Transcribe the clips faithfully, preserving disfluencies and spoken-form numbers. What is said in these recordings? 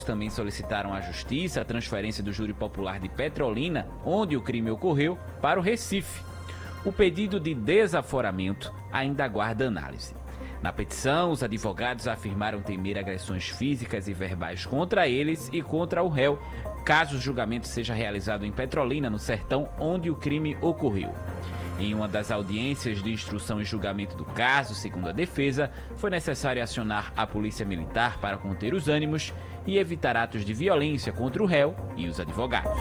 também solicitaram à Justiça a transferência do júri popular de Petrolina, onde o crime ocorreu, para o Recife. O pedido de desaforamento ainda aguarda análise. Na petição, os advogados afirmaram temer agressões físicas e verbais contra eles e contra o réu, caso o julgamento seja realizado em Petrolina, no sertão onde o crime ocorreu. Em uma das audiências de instrução e julgamento do caso, segundo a defesa, foi necessário acionar a polícia militar para conter os ânimos e evitar atos de violência contra o réu e os advogados.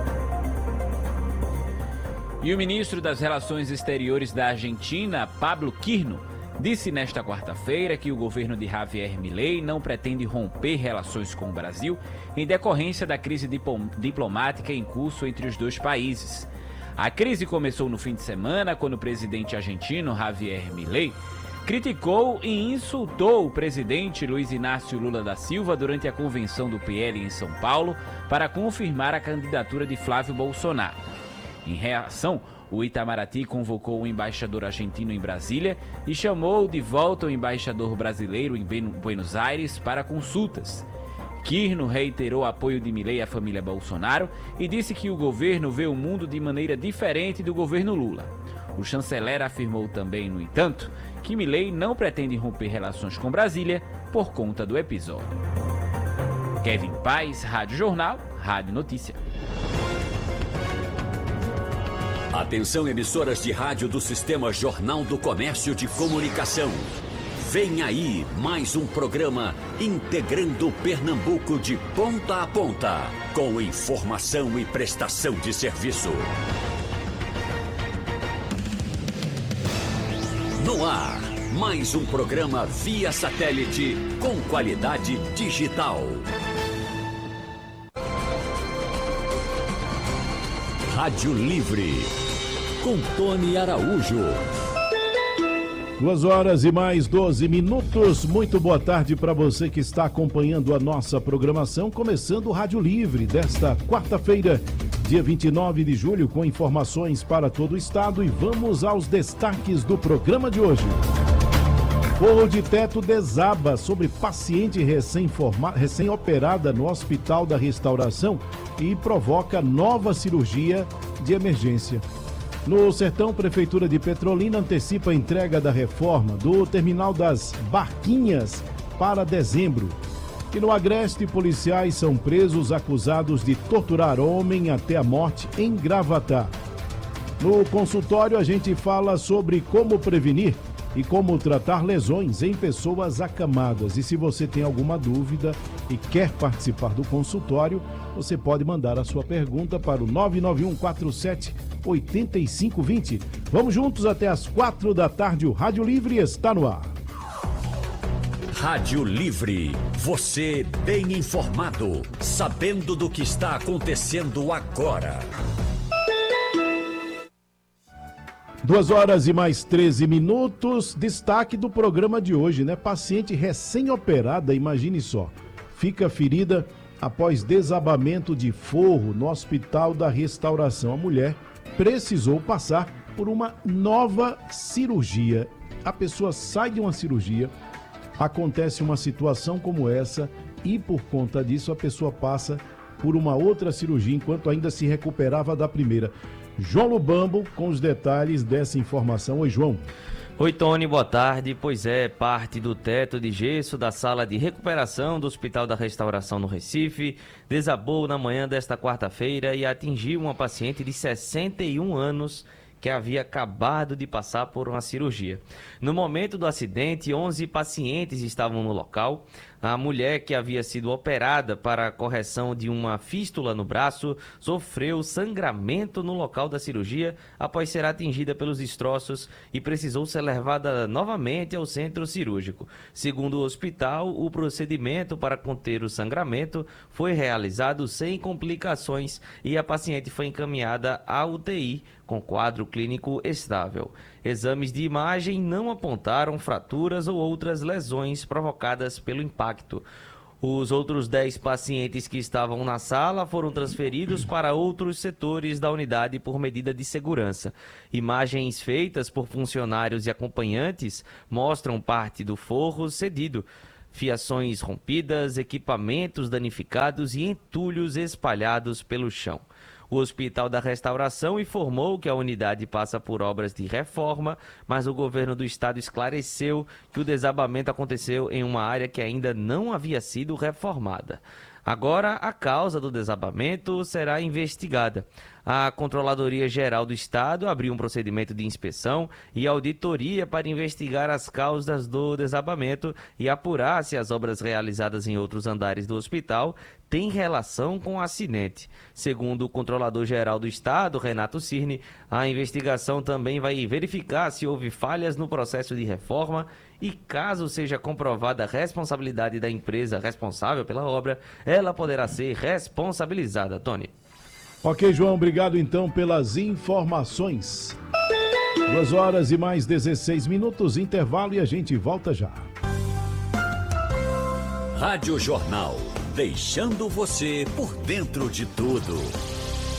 E o ministro das Relações Exteriores da Argentina, Pablo Quirno, disse nesta quarta-feira que o governo de Javier Milei não pretende romper relações com o Brasil em decorrência da crise diplomática em curso entre os dois países. A crise começou no fim de semana, quando o presidente argentino Javier Milei criticou e insultou o presidente Luiz Inácio Lula da Silva durante a convenção do P L em São Paulo para confirmar a candidatura de Flávio Bolsonaro. Em reação, o Itamaraty convocou o embaixador argentino em Brasília e chamou de volta o embaixador brasileiro em Buenos Aires para consultas. Quirno reiterou apoio de Milei à família Bolsonaro e disse que o governo vê o mundo de maneira diferente do governo Lula. O chanceler afirmou também, no entanto, que Milei não pretende romper relações com Brasília por conta do episódio. Kevin Paz, Rádio Jornal, Rádio Notícia. Atenção, emissoras de rádio do Sistema Jornal do Comércio de Comunicação. Vem aí mais um programa integrando Pernambuco de ponta a ponta, com informação e prestação de serviço. No ar, mais um programa via satélite com qualidade digital. Rádio Livre, com Tony Araújo. Duas horas e mais doze minutos. Muito boa tarde para você que está acompanhando a nossa programação, começando o Rádio Livre desta quarta-feira, dia vinte e nove de julho, com informações para todo o estado, e vamos aos destaques do programa de hoje. Forro de teto desaba sobre paciente recém-forma- recém-operada no Hospital da Restauração e provoca nova cirurgia de emergência. No Sertão, Prefeitura de Petrolina antecipa a entrega da reforma do terminal das Barquinhas para dezembro. E no Agreste, policiais são presos acusados de torturar homem até a morte em Gravatá. No consultório, a gente fala sobre como prevenir e como tratar lesões em pessoas acamadas. E se você tem alguma dúvida e quer participar do consultório, você pode mandar a sua pergunta para o nove nove um quatro sete oito cinco dois zero. Vamos juntos até às quatro da tarde. O Rádio Livre está no ar. Rádio Livre, você bem informado, sabendo do que está acontecendo agora. Duas horas e mais treze minutos. Destaque do programa de hoje, né? Paciente recém-operada, imagine só, fica ferida após desabamento de forro no Hospital da Restauração. A mulher precisou passar por uma nova cirurgia. A pessoa sai de uma cirurgia, acontece uma situação como essa e por conta disso a pessoa passa por uma outra cirurgia enquanto ainda se recuperava da primeira. João Lubambo com os detalhes dessa informação. Oi, João. Oi, Tony, boa tarde. Pois é, parte do teto de gesso da sala de recuperação do Hospital da Restauração no Recife desabou na manhã desta quarta-feira e atingiu uma paciente de sessenta e um anos que havia acabado de passar por uma cirurgia. No momento do acidente, onze pacientes estavam no local. A mulher, que havia sido operada para a correção de uma fístula no braço, sofreu sangramento no local da cirurgia após ser atingida pelos destroços e precisou ser levada novamente ao centro cirúrgico. Segundo o hospital, o procedimento para conter o sangramento foi realizado sem complicações e a paciente foi encaminhada à U T I com quadro clínico estável. Exames de imagem não apontaram fraturas ou outras lesões provocadas pelo impacto. Os outros dez pacientes que estavam na sala foram transferidos para outros setores da unidade por medida de segurança. Imagens feitas por funcionários e acompanhantes mostram parte do forro cedido. fiações rompidas, equipamentos danificados e entulhos espalhados pelo chão. O Hospital da Restauração informou que a unidade passa por obras de reforma, mas o governo do estado esclareceu que o desabamento aconteceu em uma área que ainda não havia sido reformada. Agora, a causa do desabamento será investigada. A Controladoria Geral do Estado abriu um procedimento de inspeção e auditoria para investigar as causas do desabamento e apurar se as obras realizadas em outros andares do hospital têm relação com o acidente. Segundo o Controlador Geral do Estado, Renato Cirne, a investigação também vai verificar se houve falhas no processo de reforma e, caso seja comprovada a responsabilidade da empresa responsável pela obra, ela poderá ser responsabilizada. Tony. Ok, João, obrigado então pelas informações. Duas horas e mais dezesseis minutos, intervalo e a gente volta já. Rádio Jornal, deixando você por dentro de tudo.